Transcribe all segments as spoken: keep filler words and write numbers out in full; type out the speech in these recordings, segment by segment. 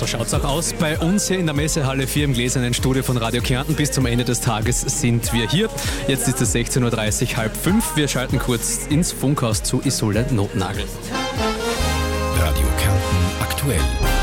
So schaut's auch aus bei uns hier in der Messehalle vier im gläsernen Studio von Radio Kärnten. Bis zum Ende des Tages sind wir hier. Jetzt ist es sechzehn Uhr dreißig, halb fünf. Wir schalten kurz ins Funkhaus zu Isolde Notnagel. Radio Kärnten aktuell.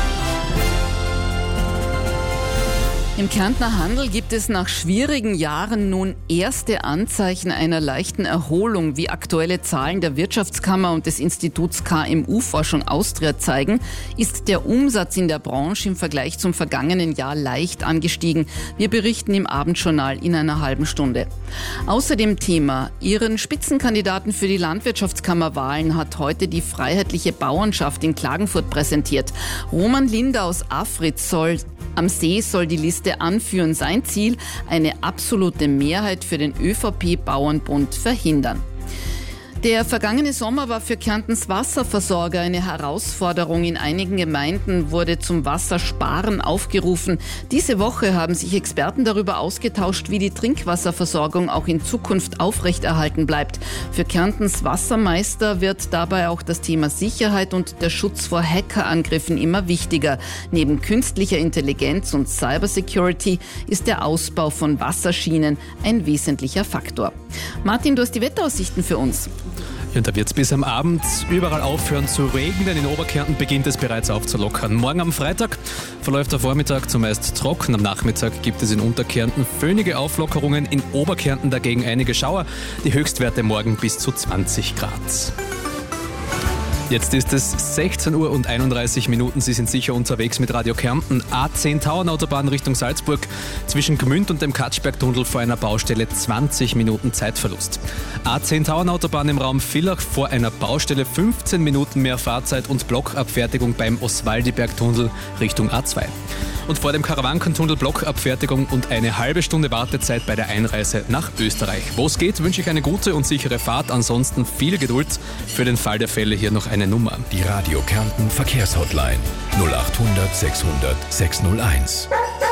Im Kärntner Handel gibt es nach schwierigen Jahren nun erste Anzeichen einer leichten Erholung. Wie aktuelle Zahlen der Wirtschaftskammer und des Instituts K M U-Forschung Austria zeigen, ist der Umsatz in der Branche im Vergleich zum vergangenen Jahr leicht angestiegen. Wir berichten im Abendjournal in einer halben Stunde. Außer dem Thema ihren Spitzenkandidaten für die Landwirtschaftskammerwahlen hat heute die Freiheitliche Bauernschaft in Klagenfurt präsentiert. Roman Linder aus Afritz soll am See soll die Liste anführen. Sein Ziel, eine absolute Mehrheit für den ÖVP-Bauernbund verhindern. Der vergangene Sommer war für Kärntens Wasserversorger eine Herausforderung. In einigen Gemeinden wurde zum Wassersparen aufgerufen. Diese Woche haben sich Experten darüber ausgetauscht, wie die Trinkwasserversorgung auch in Zukunft aufrechterhalten bleibt. Für Kärntens Wassermeister wird dabei auch das Thema Sicherheit und der Schutz vor Hackerangriffen immer wichtiger. Neben künstlicher Intelligenz und Cybersecurity ist der Ausbau von Wasserschienen ein wesentlicher Faktor. Martin, du hast die Wetteraussichten für uns. Und da wird es bis am Abend überall aufhören zu regnen. In Oberkärnten beginnt es bereits aufzulockern. Morgen am Freitag verläuft der Vormittag zumeist trocken. Am Nachmittag gibt es in Unterkärnten föhnige Auflockerungen, in Oberkärnten dagegen einige Schauer. Die Höchstwerte morgen bis zu zwanzig Grad. Jetzt ist es sechzehn Uhr und einunddreißig Minuten. Sie sind sicher unterwegs mit Radio Kärnten. A zehn Tauernautobahn Richtung Salzburg. Zwischen Gmünd und dem Katschbergtunnel vor einer Baustelle zwanzig Minuten Zeitverlust. A zehn Tauernautobahn im Raum Villach vor einer Baustelle fünfzehn Minuten mehr Fahrzeit und Blockabfertigung beim Oswaldibergtunnel Richtung A zwei. Und vor dem Karawankentunnel Blockabfertigung und eine halbe Stunde Wartezeit bei der Einreise nach Österreich. Wo es geht, wünsche ich eine gute und sichere Fahrt. Ansonsten viel Geduld. Für den Fall der Fälle hier noch eine Nummer. Die Radio Kärnten Verkehrshotline null acht hundert sechshundert sechshunderteins.